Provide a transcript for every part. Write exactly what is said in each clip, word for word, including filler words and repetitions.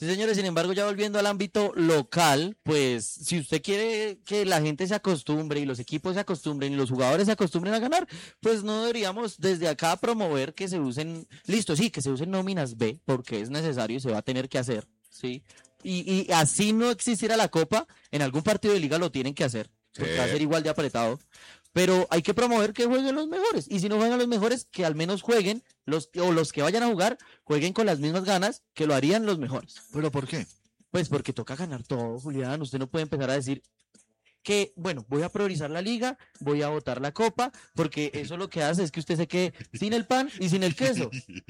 Sí, señores, sin embargo, ya volviendo al ámbito local, pues si usted quiere que la gente se acostumbre y los equipos se acostumbren y los jugadores se acostumbren a ganar, pues no deberíamos desde acá promover que se usen, listo, sí, que se usen nóminas B, porque es necesario y se va a tener que hacer, ¿sí? Y, y así no existiera la Copa, en algún partido de liga lo tienen que hacer, porque Sí. va a ser igual de apretado. Pero hay que promover que jueguen los mejores. Y si no juegan los mejores, que al menos jueguen, los, o los que vayan a jugar, jueguen con las mismas ganas que lo harían los mejores. ¿Pero por qué? Pues porque toca ganar todo, Julián. Usted no puede empezar a decir que, bueno, voy a priorizar la liga, voy a votar la copa, porque eso lo que hace es que usted se quede sin el pan y sin el queso.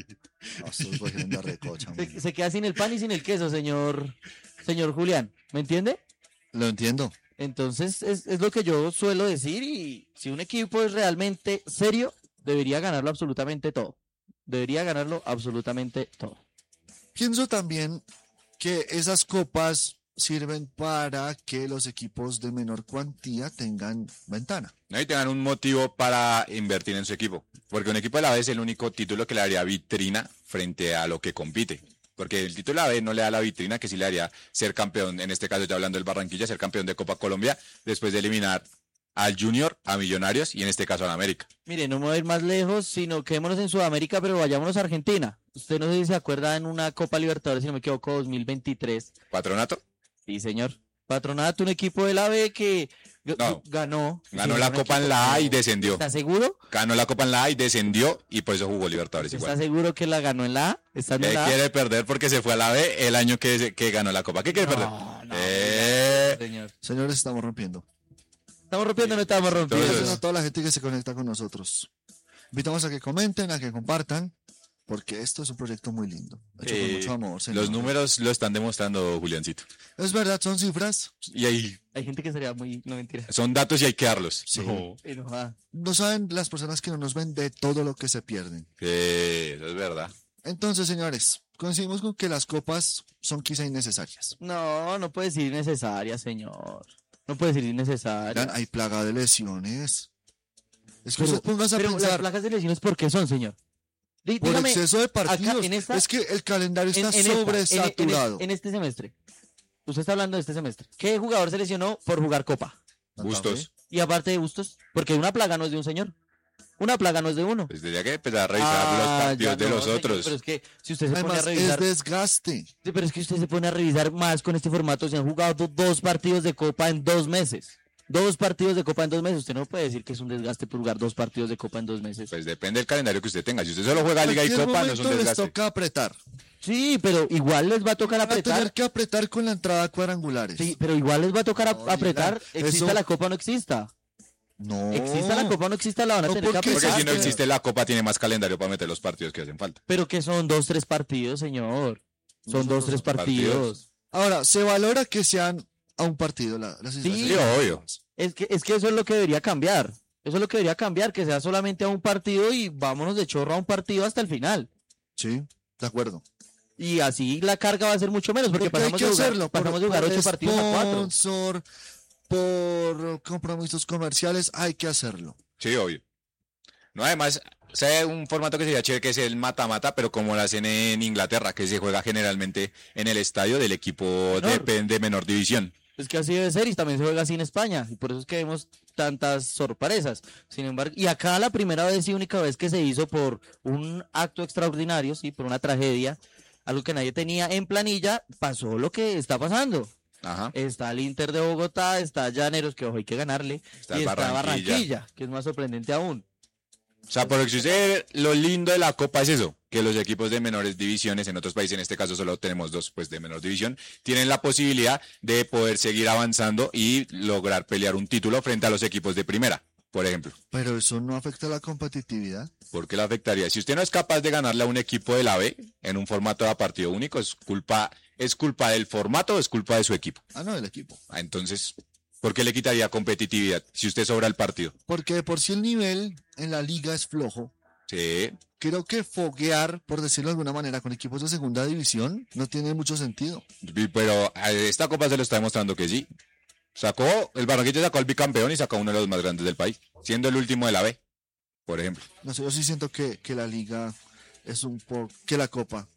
No, estoy cogiendo a recocha, man. Se, se queda sin el pan y sin el queso, señor, señor Julián. ¿Me entiende? Lo entiendo. Entonces es, es lo que yo suelo decir y si un equipo es realmente serio, debería ganarlo absolutamente todo. Debería ganarlo absolutamente todo. Pienso también que esas copas sirven para que los equipos de menor cuantía tengan ventana. ¿No? Y tengan un motivo para invertir en su equipo. Porque un equipo de la B es el único título que le daría vitrina frente a lo que compite. Porque el título de la B no le da la vitrina que sí le haría ser campeón, en este caso ya hablando del Barranquilla, ser campeón de Copa Colombia, después de eliminar al Junior, a Millonarios y en este caso a América. Mire, no me voy a ir más lejos, sino quedémonos en Sudamérica, pero vayámonos a Argentina. Usted no sé si se acuerda en una Copa Libertadores, si no me equivoco, dos mil veintitrés. ¿Patronato? Sí, señor. Patronato, un equipo de la B que g- No. ganó. Ganó Sí, la un Copa en equipo- la A y no. descendió. ¿Está seguro? Ganó la Copa en la A y descendió y por eso jugó Libertadores ¿Está igual. seguro que la ganó en la A? ¿Estando en ¿Qué la A? quiere perder porque se fue a la B el año que, se- que ganó la Copa? ¿Qué quiere perder? No, no, Eh, señor. Señores, estamos rompiendo. ¿Estamos rompiendo o no estamos rompiendo? Gracias Entonces- a toda la gente que se conecta con nosotros. Invitamos a que comenten, a que compartan, porque esto es un proyecto muy lindo. Hecho con eh, mucho amor, señor. los números lo están demostrando, Juliancito. Es verdad, son cifras. Y ahí Hay gente que sería muy... No, mentira. son datos y hay que darlos. Sí. No. Enojada. No saben las personas que no nos ven de todo lo que se pierden. Sí, eso es verdad. Entonces, señores, coincidimos con que las copas son quizá innecesarias. No, no puede ser innecesaria, señor. No puede ser innecesaria. Vean, hay plaga de lesiones. Es que Pero- usted póngase a Pero las pensar, placas de lesiones, ¿por qué son, señor? Dí- por dígame, exceso de partidos, acá, en esta- es que el calendario en- está en esta, en- en- sobresaturado. En, este semestre. Usted está hablando de este semestre. ¿Qué jugador se lesionó por jugar Copa? Bustos. Y aparte de Bustos, porque una plaga no es de un señor. Una plaga no es de uno. Pues tendría que empezar a revisar Ah, los ya partidos de no, los señor, otros. Pero es que si usted se pone a Además, es revisar... desgaste. Sí, pero es que usted se pone a revisar más con este formato. Se han jugado do- dos partidos de Copa en dos meses. Dos partidos de Copa en dos meses. Usted no puede decir que es un desgaste por jugar dos partidos de Copa en dos meses. Pues depende del calendario que usted tenga. Si usted solo juega En Liga y cualquier Copa, no es un momento les desgaste. toca apretar. Sí, pero igual les va a tocar Van a apretar. tener que apretar con la entrada a cuadrangulares. Sí, pero igual les va a tocar a- No, apretar. digan, Exista eso- la Copa o no exista. No. Exista la Copa o no exista, la van a No, tener que porque apretar. Porque si no Exacto. existe la Copa, tiene más calendario para meter los partidos que hacen falta. Pero que son dos, tres partidos, señor. Son dos, tres partidos. partidos. Ahora, se valora que sean a un partido la, las Sí, instancias. obvio. Es que, es que eso es lo que debería cambiar. Eso es lo que debería cambiar, que sea solamente a un partido y vámonos de chorro a un partido hasta el final. Sí, de acuerdo. Y así la carga va a ser mucho menos, porque, Porque hay pasamos, que de jugar, hacerlo. pasamos de jugar por ocho partidos a cuatro. sponsor, por compromisos comerciales, hay que hacerlo. Sí, obvio. No, además, sea un formato que sería chévere, que es el mata-mata, pero como lo hacen en Inglaterra, que se juega generalmente en el estadio del equipo de, Menor. de menor división. Es que así debe ser y también se juega así en España y por eso es que vemos tantas sorpresas. Sin embargo, y acá la primera vez y única vez que se hizo por un acto extraordinario, sí, por una tragedia, algo que nadie tenía en planilla, pasó lo que está pasando. Ajá. Está el Inter de Bogotá, está Llaneros, que ojo, hay que ganarle, Está y el está Barranquilla. Barranquilla, que es más sorprendente aún. O sea, por lo que sucede, lo lindo de la Copa es eso, que los equipos de menores divisiones, en otros países, en este caso solo tenemos dos pues de menor división, tienen la posibilidad de poder seguir avanzando y lograr pelear un título frente a los equipos de primera, por ejemplo. Pero eso no afecta a la competitividad. ¿Por qué le afectaría? Si usted no es capaz de ganarle a un equipo de la B en un formato de partido único, ¿es culpa, es culpa del formato o es culpa de su equipo? Ah, no, del equipo. Ah, entonces, ¿por qué le quitaría competitividad si usted sobra el partido? Porque de por si el nivel en la liga es flojo, Sí, creo que foguear, por decirlo de alguna manera, con equipos de segunda división no tiene mucho sentido. pero a esta Copa se lo está demostrando que sí. Sacó, el Barranquilla sacó al bicampeón y sacó a uno de los más grandes del país, siendo el último de la B, por ejemplo. No sé, yo sí siento que, que la liga es un poco, que la copa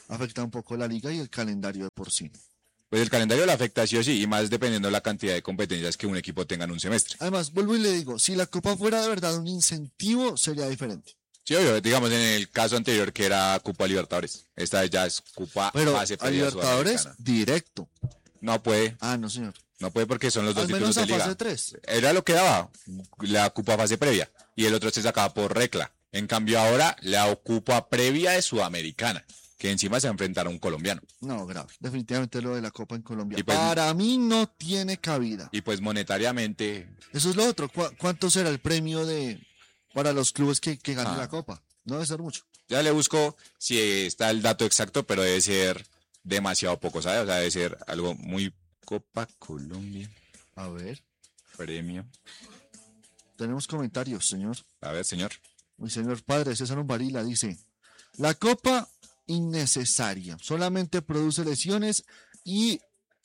afecta un poco la liga y el calendario de por sí. Pues el calendario le afecta sí o sí, y más dependiendo de la cantidad de competencias que un equipo tenga en un semestre. Además, vuelvo y le digo, si la Copa fuera de verdad un incentivo, sería diferente. Sí, obvio, digamos en el caso anterior que era Copa Libertadores. Esta ya es Copa Pero fase a previa Libertadores, sudamericana. directo. No puede, Ah, no, señor. no puede porque son los dos Al títulos menos a de liga. fase tres. Era lo que daba la Copa fase previa y el otro se sacaba por regla. En cambio ahora la Copa previa de Sudamericana, que encima se enfrentaron a un colombiano. No, grave. Definitivamente lo de la Copa en Colombia. Y pues- Para mí no tiene cabida. Y pues monetariamente, Eso es lo otro. ¿Cu- ¿Cuánto será el premio de para los clubes que, que ganen Ah. la Copa? No debe ser mucho. ya le busco si está el dato exacto, pero debe ser demasiado poco, ¿sabes? O sea, debe ser algo muy Copa Colombia, A ver, premio. tenemos comentarios, señor. A ver, señor. Mi señor padre, César Umbarila, dice, la Copa innecesaria, solamente produce lesiones y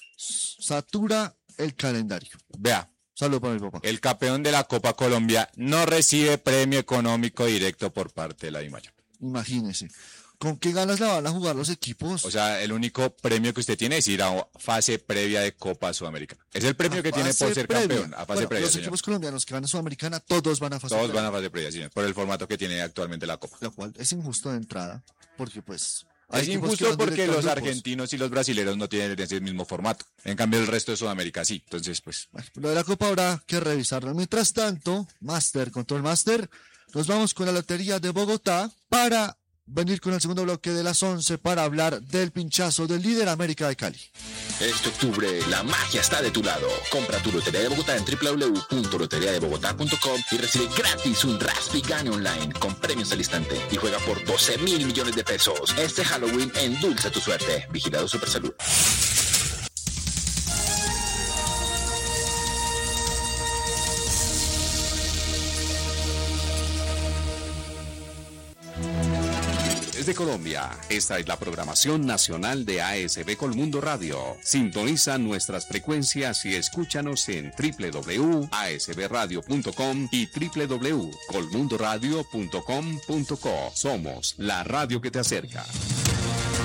satura el calendario. Vea, Saludos para mi papá. el campeón de la Copa Colombia no recibe premio económico directo por parte de la DIMAYOR. Imagínese. ¿Con qué ganas la van a jugar los equipos? O sea, el único premio que usted tiene es ir a fase previa de Copa Sudamericana. Es el premio A que tiene por fase ser previa. campeón, a fase Bueno, previa, los señor. equipos colombianos que van a Sudamericana, todos van a fase Todos previa. van a fase previa, señor, por el formato que tiene actualmente la Copa. Lo cual es injusto de entrada, porque pues... Es equipos que injusto van porque directo a los grupos. argentinos y los brasileños no tienen ese mismo formato. En cambio, el resto de Sudamérica sí. Entonces, pues, Bueno, lo de la Copa habrá que revisarlo. Mientras tanto, Master, Control Master, nos vamos con la Lotería de Bogotá para venir con el segundo bloque de las once para hablar del pinchazo del líder América de Cali. Este octubre, la magia está de tu lado. Compra tu Lotería de Bogotá en doble u doble u doble u punto lotería de bogotá punto com y recibe gratis un Raspi Gane Online con premios al instante y juega por doce mil millones de pesos. Este Halloween endulza tu suerte. Vigilado Supersalud. Desde Colombia, esta es la programación nacional de A S B Colmundo Radio. Sintoniza nuestras frecuencias y escúchanos en doble u doble u doble u punto a s b radio punto com y doble u doble u doble u punto colmundoradio punto com punto co. Somos la radio que te acerca.